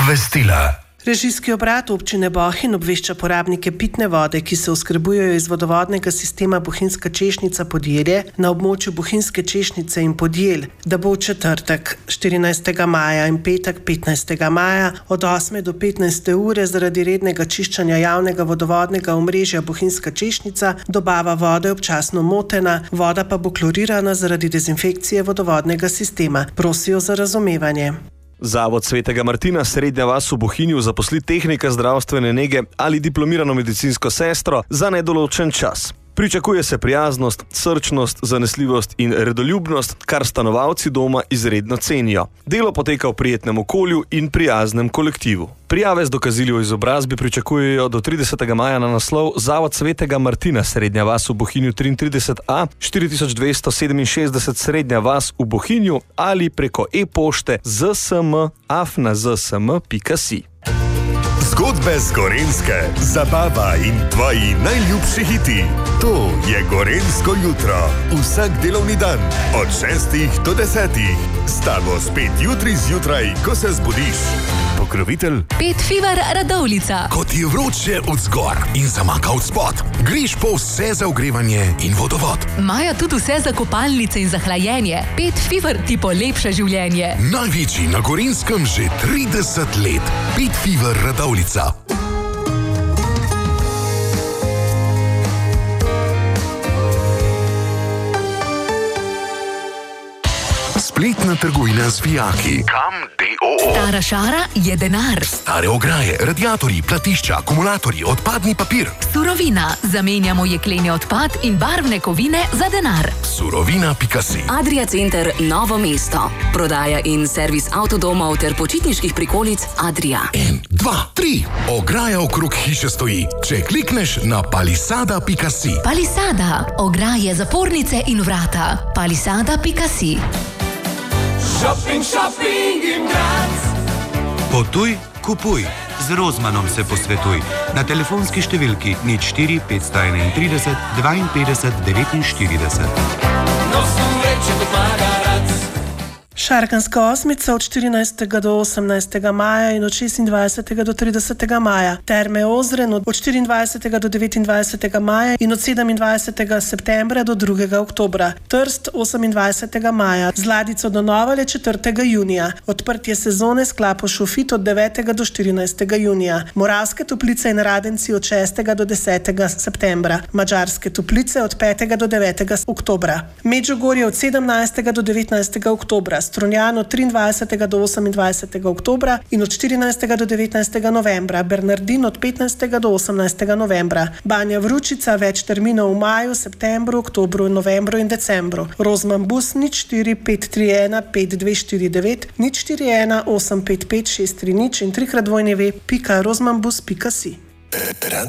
Obvestila. Režijski obrat občine Bohinj obvešča porabnike pitne vode, ki se oskrbujejo iz vodovodnega sistema Bohinjska Češnjica Podjelje na območju Bohinjske Češnjice in Podjelj, da bo v četrtek 14. maja in petek 15. maja od 8. do 15. ure zaradi rednega čiščenja javnega vodovodnega omrežja Bohinjska Češnjica dobava vode občasno motena, voda pa bo klorirana zaradi dezinfekcije vodovodnega sistema. Prosijo za razumevanje. Zavod Svetega Martina Srednja vas v Bohinju zaposli tehnika zdravstvene nege ali diplomirano medicinsko sestro za nedoločen čas. Pričakuje se prijaznost, srčnost, zanesljivost in redoljubnost, kar stanovalci doma izredno cenijo. Delo poteka v prijetnem okolju in prijaznem kolektivu. Prijave z dokazili o izobrazbi pričakujejo do 30. maja na naslov Zavod Svetega Martina Srednja vas v Bohinju 33A 4267 Srednja vas v Bohinju ali preko e-pošte zsm@zsm.si. Zgodbe z Gorenjske, zabava in tvoji najljubši hiti. To je Gorenjsko jutro. Vsak delovni dan od 6 do 10. S tabo spet jutri zjutraj, ko se zbudiš. Pokrovitelj Pet Fever Radovljica. Ko ti je vroče od zgor in zamaka od spod, greš po vse za ogrevanje in vodovod. Imajo tudi vse za kopalnice in za hlajenje. Pet Fever ti polepša življenje. Največji na Gorenjskem že 30 let. Pet Fever Radovljica. Spletna trgovina z vijaki. Kam d.o.o. Stara šara je denar. Stare ograje, radiatorji, platišča, akumulatorji, odpadni papir. Surovina. Zamenjamo jekleni odpad in barvne kovine za denar. Surovina.si. Adria Center Novo mesto. Prodaja in servis avtodomov ter počitniških prikolic Adria. 1, 2, 3. Ograja okrog hiše stoji. Če klikneš na palisada.si. Palisada. Ograje, zapornice in vrata. Palisada.si. Shopping, shopping in Graz. Potuj, kupuj. Z Rozmanom se posvetuj. Na telefonski številki 04 531 52 49. Nosim vreče do Magarac. Šarkanska osmica od 14. do 18. maja in od 26. do 30. maja. Terme Ozren od 24. do 29. maja in od 27. septembra do 2. oktobra. Trst 28. maja. Z Ladico do Novale 4. junija. Odprtje sezone s Klapo Šofit od 9. do 14. junija. Moravske Toplice in Radenci od 6. do 10. septembra. Madžarske Toplice od 5. do 9. oktobra. Medžugorje od 17. do 19. oktobra. Strunjan od 23. do 28. oktobra in od 14. do 19. novembra, Bernardin od 15. do 18. novembra, Banja Vručica več terminov v maju, septembru, oktobru, novembru in decembru, Rozman bus 04531 5249 041 855 630 in 3x2.v.rozmanbus.si.